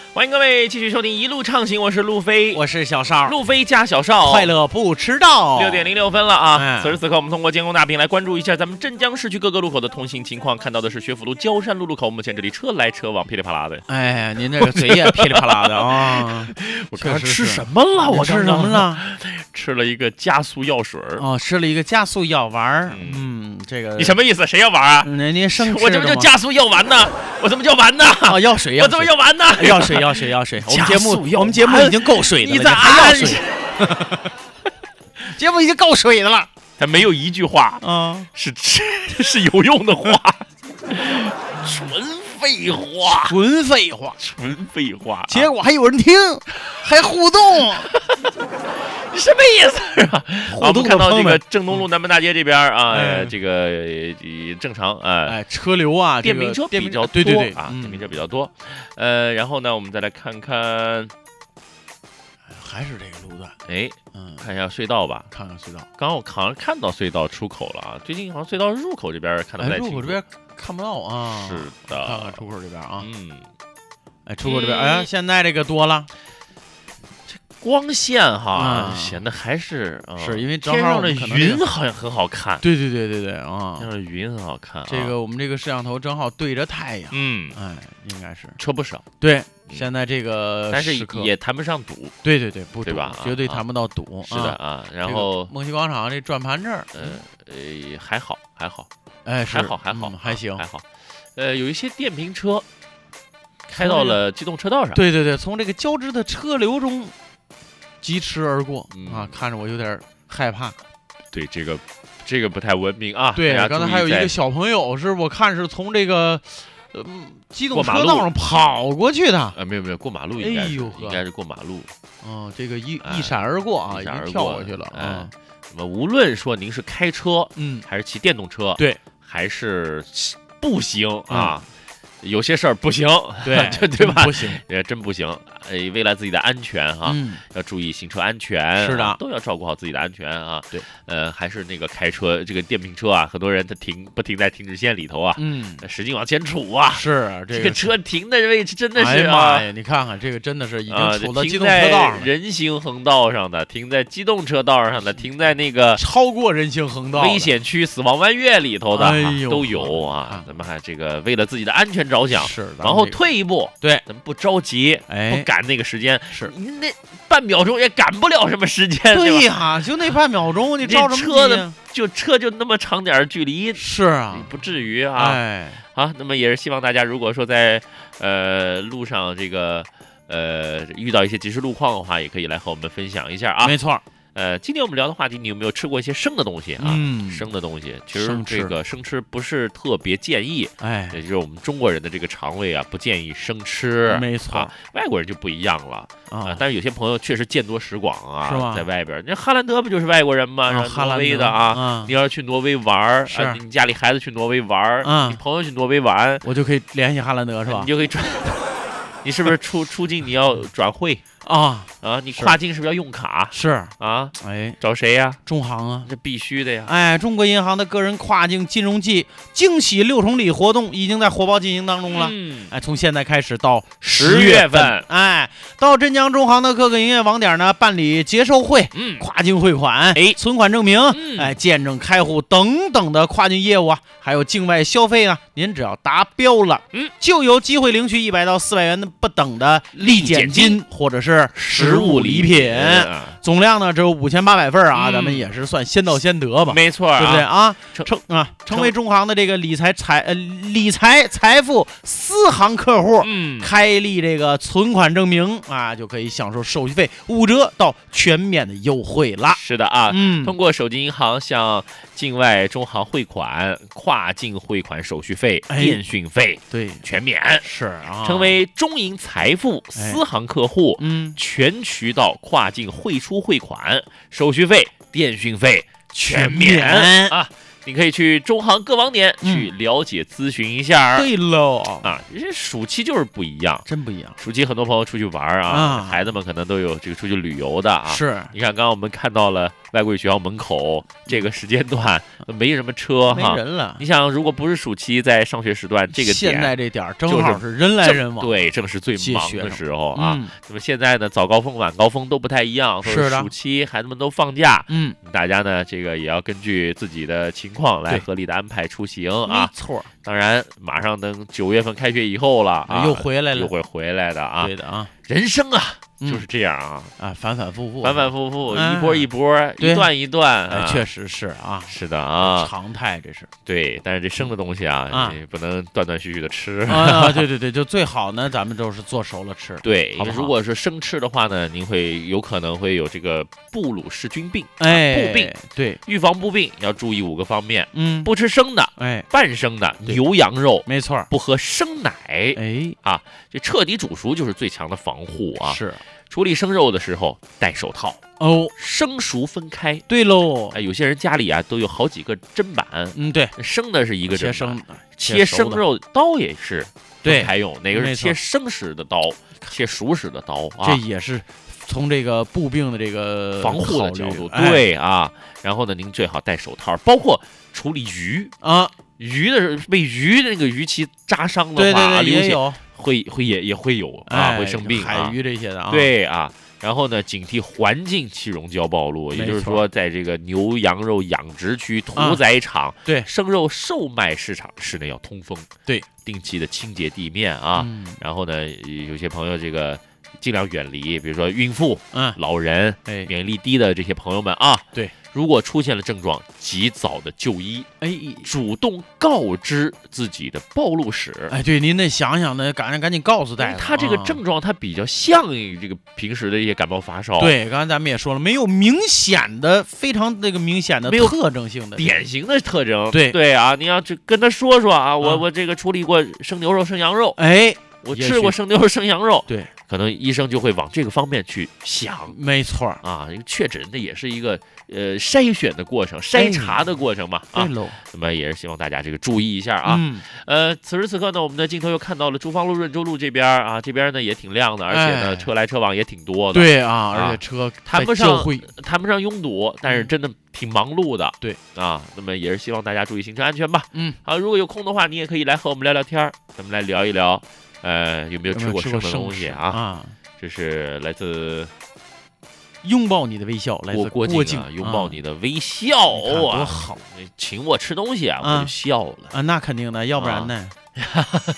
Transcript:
欢迎各位继续收听一路畅行，我是路飞， 我是小邵， 路飞加小邵， 快乐不迟到。 6点06分了啊！此时此刻，我们通过监控大屏来关注一下咱们镇江市区各个路口的通行情况。看到的是学府路焦山路路口，目前这里车来车往，噼里啪啦的。 哎，您这个嘴也噼里啪啦的啊！ 我刚才吃什么了？我吃什么了？ 吃了一个加速药水哦，吃了一个加速药丸。这个你什么意思？谁药丸啊？ 您生吃我这不就加速药丸呢？我怎么叫丸呢？ 哦，药水， 我怎么药丸呢？ 药水。我们节目已经够水的了， 你咋还药水？节目已经够水的了。 他没有一句话是有用的话，纯废话。 结果还有人听，还互动。 你什么意思啊？我们看到这个正东路南门大街这边啊，这个正常车流啊， 电瓶车比较多， 对啊，电瓶车比较多。然后呢，我们再来看看， 还是这个路段， 看一下隧道吧， 看看隧道。 刚刚我好像看到隧道出口了啊，最近好像隧道入口这边看得不太清楚。 入口这边看不到啊。 是的， 看看出口这边啊。出口这边，现在这个多了。 光线哈，显得还是因为天上的云好像很好看。 对啊， 天上的云很好看。 这个我们这个摄像头正好对着太阳。应该是车不少。 对，现在这个但是也谈不上堵。 对，不堵对吧？ 绝对谈不到堵。 是的啊，然后梦溪广场这转盘这儿， 还好，还行，还好。有一些电瓶车开到了机动车道上。 对，从这个交织的车流中疾驰而过看着我有点害怕。 对，这个不太文明啊。 对，刚才还有一个小朋友我看是从这个机动车道上跑过去的。 没有过马路，应该是过马路。 这个一闪而过啊，一跳过去了那么无论说您是开车，还是骑电动车， 对， 还是步行啊。有些事儿不行，对吧？ 不行， 真不行。为了自己的安全哈，要注意行车安全。 是的， 都要照顾好自己的安全啊。 对， 还是那个开车这个电瓶车啊，很多人他不停在停止线里头啊，使劲往前杵啊。 是这个车停的位置真的是妈呀！你看看这个真的是已经杵到机动车道上， 人行横道上的，停在机动车道上的，停在那个超过人行横道危险区、死亡弯月里头的都有啊。咱们还这个为了自己的安全着想，往后退一步， 对， 咱们不着急，不赶那个时间， 你那半秒钟也赶不了什么时间， 对呀，就那半秒钟，你着什么急？ 车就那么长点距离， 是啊， 不至于啊。好，那么也是希望大家如果说在路上这个遇到一些即时路况的话，也可以来和我们分享一下啊。 没错。 今天我们聊的话题，你有没有吃过一些生的东西啊？生的东西，其实这个生吃不是特别建议，也就是我们中国人的这个肠胃啊，不建议生吃。 没错， 外国人就不一样了啊。但是有些朋友确实见多识广啊， 是吧？ 在外边，那哈兰德不就是外国人吗？挪威的啊，你要是去挪威玩你家里孩子去挪威玩你朋友去挪威玩， 我就可以联系哈兰德是吧？ 你就可以转，你是不是出境你要转会？你跨境是不是要用卡？ 是啊，找谁呀？ 中行啊， 这必须的呀。 中国银行的个人跨境金融季惊喜6重礼活动已经在火爆进行当中了。从现在开始到10月份，到镇江中行的各个营业网点呢办理接受会、跨境汇款、存款证明、见证开户等等的跨境业务啊，还有境外消费啊，您只要达标了，就有机会领取100到400元的不等的立减金或者是实物礼品，总量呢只有5800份啊，咱们也是算先到先得吧， 没错， 对不对啊？成为中行的这个理财财富4行客户，开立这个存款证明啊，就可以享受手续费5折到全免的优惠了。 是的啊，通过手机银行向境外中行汇款，跨境汇款手续费、电讯费对全免， 是啊， 成为中银财富4行客户，全渠道跨境汇出汇款手续费、电讯费全免啊！ 你可以去中航各网点去了解咨询一下。 对喽啊，这暑期就是不一样， 真不一样。 暑期很多朋友出去玩啊，孩子们可能都有这个出去旅游的啊。 是， 你看刚刚我们看到了外国语学校门口这个时间段没什么车没人了。 你想，如果不是暑期，在上学时段这个点， 现在这点正好是人来人往， 对，正是最忙的时候啊。那么现在呢，早高峰、晚高峰都不太一样， 是的。 暑期孩子们都放假，大家呢这个也要根据自己的情况来合理的安排出行啊。 没错。 当然，马上等9月份开学以后了啊， 又回来了， 又会回来的啊。 对的啊， 人生啊。就是这样啊， 反反复复， 一波一波，一段一段， 确实是啊， 是的啊， 常态这是。 对，但是这生的东西啊，你不能断断续续的吃啊。对，就最好呢，咱们都是做熟了吃。 对，因为如果是生吃的话呢，您会有可能会有这个布鲁氏菌病， 部病。 对， 预防部病要注意5个方面。不吃生的，半生的牛羊肉， 没错， 不喝生奶，这彻底煮熟就是最强的防护啊。 是。 处理生肉的时候戴手套哦， 生熟分开。 对喽， 有些人家里啊都有好几个砧板， 对， 生的是一个砧板， 切生肉刀也是分开用，哪个是切生食的刀，切熟食的刀啊？ 这也是从这个步病的这个防护的角度，对啊。然后呢，您最好戴手套，包括处理鱼啊，鱼的被鱼那个鱼鳍扎伤的话， 也有。 也会有啊，会生病海鱼这些的啊。 对啊，然后呢，警惕环境气溶胶暴露，也就是说，在这个牛羊肉养殖区、屠宰场、生肉售卖市场室内要通风， 对， 定期的清洁地面啊。然后呢，有些朋友这个尽量远离，比如说孕妇、老人、免疫力低的这些朋友们啊。 对。 如果出现了症状，及早的就医，主动告知自己的暴露史。 对，您得想想呢，赶紧告诉大家。 他这个症状，它比较像这个平时的一些感冒发烧。 对，刚才咱们也说了，没有明显的、非常那个明显的特征性的、 典型的特征。 对啊，你要跟他说啊，我这个处理过生牛肉、生羊肉，我吃过生牛肉、生羊肉， 对， 可能医生就会往这个方面去想。 没错啊，确诊的也是一个筛选的过程、筛查的过程嘛。 对喽。 那么也是希望大家这个注意一下啊。此时此刻呢，我们的镜头又看到了珠芳路、润州路这边啊，这边呢也挺亮的，而且呢车来车往也挺多的。 对啊，而且车谈不上拥堵，但是真的挺忙碌的。 对啊，那么也是希望大家注意行车安全吧。好，如果有空的话，你也可以来和我们聊聊天，咱们来聊一聊。有没有吃过生的东西啊？这是来自拥抱你的微笑，来自郭靖啊，拥抱你的微笑啊， 多好！ 请我吃东西啊，我就笑了啊，那肯定的，要不然呢？